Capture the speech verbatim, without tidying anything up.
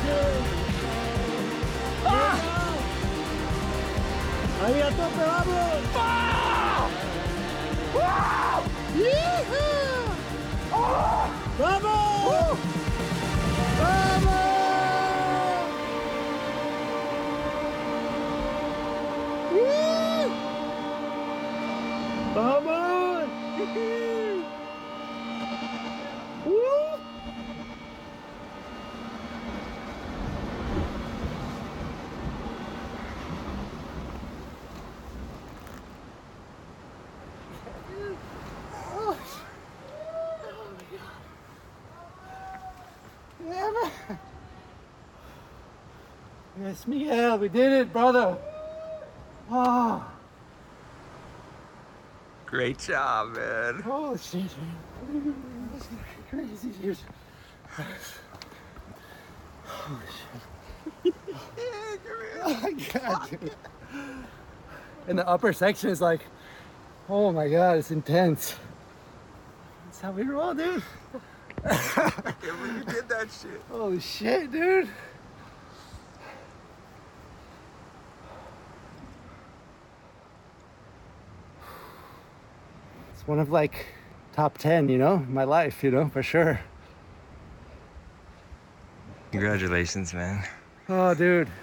Ahí a tope, vamos. ¡Vamos! ¡Vamos! ¡Vamos! Yes, Miguel, we did it, brother. Oh, Great job, man. holy shit, man. This is crazy, dude. Holy shit. Oh my god, dude. And the upper section is like, oh my god, it's intense. That's how we roll, dude. I can't believe you did that shit. Holy shit, dude. It's one of like top ten, you know, my life, you know, for sure. Congratulations, man. Oh, dude.